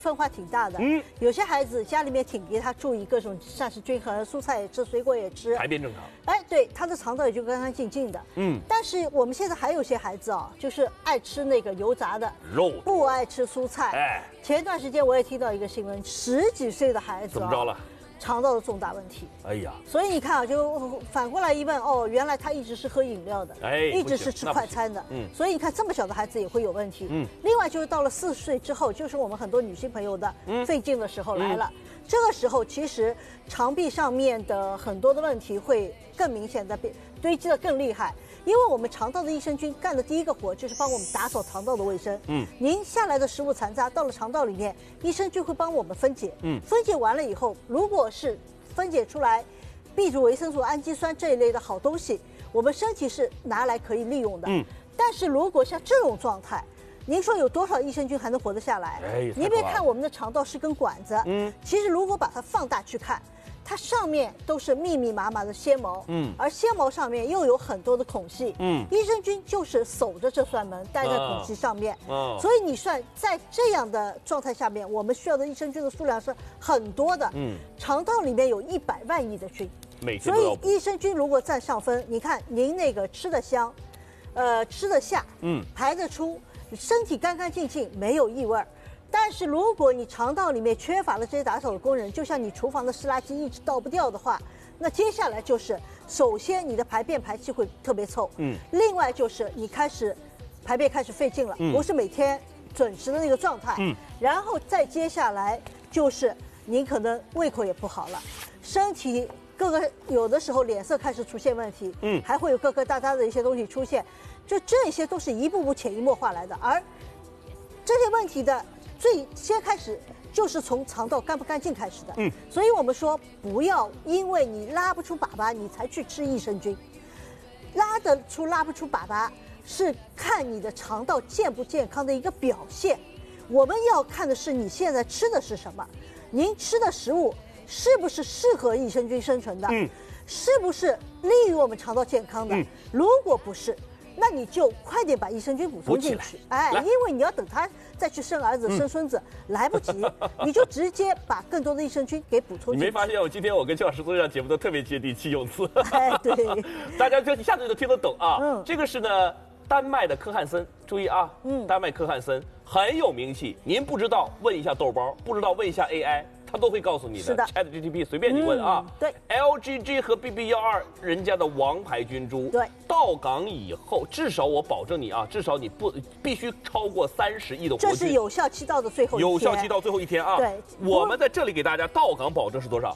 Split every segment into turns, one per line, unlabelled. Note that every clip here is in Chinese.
分化挺大的，有些孩子家里面挺给他注意各种膳食均衡，蔬菜也吃，水果也吃，
排便正常。
哎，对，他的肠道也就干干净净的。但是我们现在还有些孩子啊，就是爱吃那个油炸的
肉，
不爱吃蔬菜。哎，前段时间我也听到一个新闻，10几岁的孩子怎么着了？肠道的重大问题，哎呀，所以你看啊，就反过来一问，哦，原来他一直是喝饮料的，哎，一直是吃快餐的，所以你看这么小的孩子也会有问题，另外就是到了40岁之后，就是我们很多女性朋友的费劲的时候来了，这个时候其实肠壁上面的很多的问题会更明显的堆积的更厉害。因为我们肠道的益生菌干的第一个活就是帮我们打扫肠道的卫生。您下来的食物残渣到了肠道里面，益生菌会帮我们分解。分解完了以后，如果是分解出来 B 族维生素、氨基酸这一类的好东西，我们身体是拿来可以利用的。但是如果像这种状态，您说有多少益生菌还能活得下来？您别看我们的肠道是根管子，其实如果把它放大去看，它上面都是密密麻麻的纤毛，而纤毛上面又有很多的孔隙，益生菌就是守着这扇门，待在孔隙上面，所以你算在这样的状态下面，我们需要的益生菌的数量是很多的，肠道里面有100万亿的菌，所以益生菌如果占上风，你看您那个吃得香，吃得下，排得出，身体干干净净，没有异味。但是如果你肠道里面缺乏了这些打扫的工人，就像你厨房的湿垃圾一直倒不掉的话，那接下来就是首先你的排便排气会特别臭，另外就是你开始排便开始费劲了，不是每天准时的那个状态，然后再接下来就是你可能胃口也不好了，身体各个有的时候脸色开始出现问题，还会有疙疙瘩瘩的一些东西出现，就这些都是一步步潜移默化来的，而这些问题的最先开始就是从肠道干不干净开始的，所以我们说不要因为你拉不出粑粑，你才去吃益生菌，拉得出拉不出粑粑是看你的肠道健不健康的一个表现。我们要看的是你现在吃的是什么，您吃的食物是不是适合益生菌生存的，是不是利于我们肠道健康的，如果不是，那你就快点把益生菌补充进去，哎，因为你要等他再去生儿子、生孙子，来不及，你就直接把更多的益生菌给补充进去。
你没发现今天我跟邱老师做这档节目都特别接地气用词？
哎，对，
大家就一下子就听得懂啊。这个是呢，丹麦的科汉森，注意啊，丹麦科汉森很有名气。您不知道问一下豆包，不知道问一下 AI。他都会告诉你的。
是的
，ChatGPT 随便你问啊。
对
，LGG 和 BB12人家的王牌菌株。
对，
到港以后，至少我保证你啊，至少你必须超过30亿的活菌。
这是有效期到的最后一天。
有效期到最后一天啊。
对，
我们在这里给大家到港保证是多少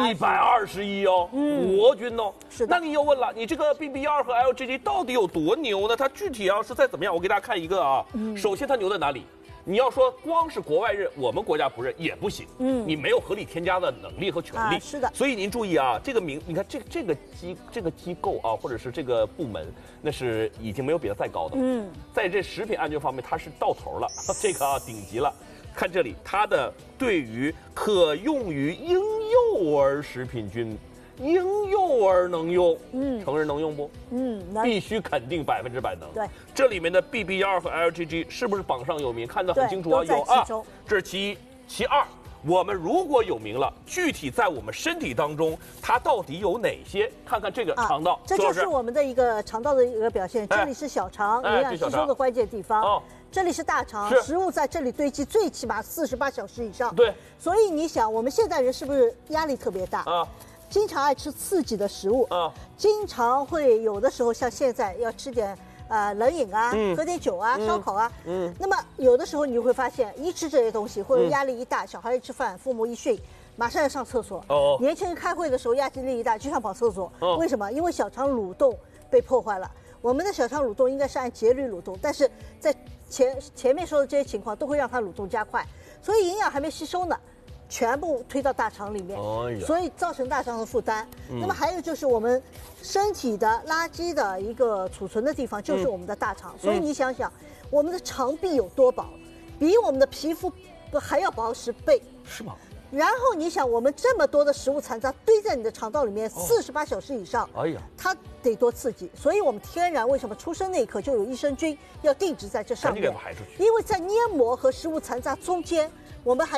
？120亿哦，活菌哦。
是的。
那你又问了，你这个 BB12和 LGG 到底有多牛呢？它具体要是再怎么样，我给大家看一个啊。首先它牛在哪里？你要说光是国外认，我们国家不认也不行。你没有合理添加的能力和权利。
是的。
所以您注意啊，这个你看这个机构啊，或者是这个部门，那是已经没有比它再高的。在这食品安全方面，它是到头了，这个啊顶级了。看这里，它的对于可用于婴幼儿食品菌。婴幼儿能用，成人能用不？必须肯定100%能。
对，
这里面的 BB12和 LGG 是不是榜上有名？看得很清楚啊，有啊。这是其一，其二，我们如果有名了，具体在我们身体当中，它到底有哪些？看看这个肠道，
这就是我们的一个肠道的一个表现。这里是小肠，营养吸收的关键地方。这里是大肠，食物在这里堆积最起码48小时以上。
对，
所以你想，我们现代人是不是压力特别大啊？经常爱吃刺激的食物经常会有的时候像现在要吃点冷饮啊，喝点酒啊，烧烤啊，那么有的时候你就会发现，一吃这些东西或者压力一大，小孩一吃饭，父母一训，马上要上厕所。年轻人开会的时候压力一大，就想跑厕所。为什么？因为小肠蠕动被破坏了。我们的小肠蠕动应该是按节律蠕动，但是在前面说的这些情况都会让它蠕动加快，所以营养还没吸收呢。全部推到大肠里面，所以造成大肠的负担。那么还有就是我们身体的垃圾的一个储存的地方，就是我们的大肠。所以你想想，我们的肠壁有多薄，比我们的皮肤还要薄10倍，
是吗？
然后你想，我们这么多的食物残渣堆在你的肠道里面48小时以上，哎呀，它得多刺激。所以我们天然为什么出生那一刻就有益生菌要定植在这上面？因为在黏膜和食物残渣中间，我们还